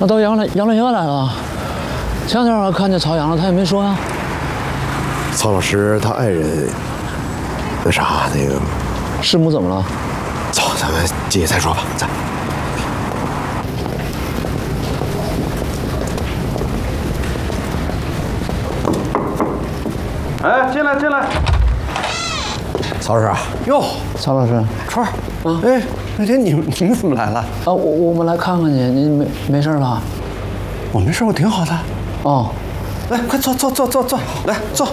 那到养老院来了。前天我看见曹阳了，他也没说呀。 曹老师他爱人，那个师母怎么了？ 走，咱们进去再说吧。走。 哎，进来。 曹老师， 哟， 曹老师， 川儿，哎，那天你们怎么来了？ 啊，我们来看看你，你没事吧？ 我没事，我挺好的。 哦， 来，快坐，来坐。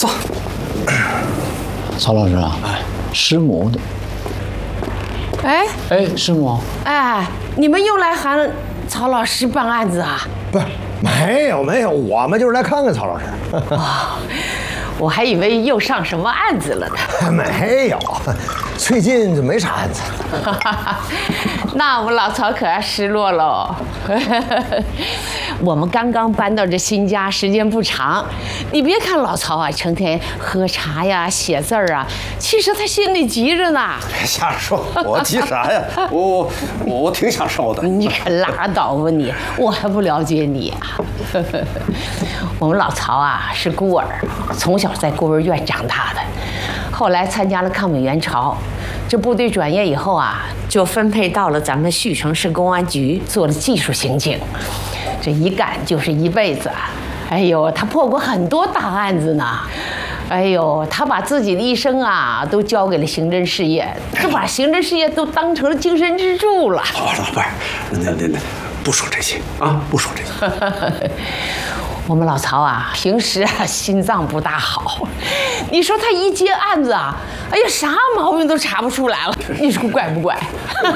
曹老师啊，师母， 哎， 师母， 哎，你们又来喊曹老师办案子啊？ 不是，没有，我们就是来看看曹老师。 我还以为又上什么案子了呢。 没有，最近就没啥案子。 那我们老曹可要失落喽。我们刚刚搬到这新家，时间不长。你别看老曹啊，成天喝茶呀、写字儿啊，其实他心里急着呢。 别瞎说，我急啥呀？我挺享受的。 你可拉倒吧你，我还不了解你啊。我们老曹啊是孤儿，从小在孤儿院长大的，后来参加了抗美援朝。这部队转业以后啊，就分配到了咱们胥城市公安局做了技术刑警，这一干就是一辈子。哎呦，他破过很多大案子呢。哎呦，他把自己的一生啊都交给了刑侦事业，就把刑侦事业都当成了精神支柱了。 不是，那不说这些啊，不说这些。 我们老曹啊，平时啊心脏不大好，你说他一接案子啊，哎呀，啥毛病都查不出来了，你说怪不怪？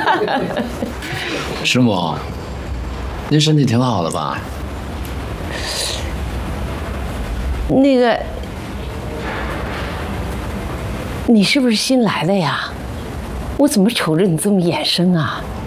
师母，您身体挺好的吧？ 那个，你是不是新来的呀？我怎么瞅着你这么眼生啊？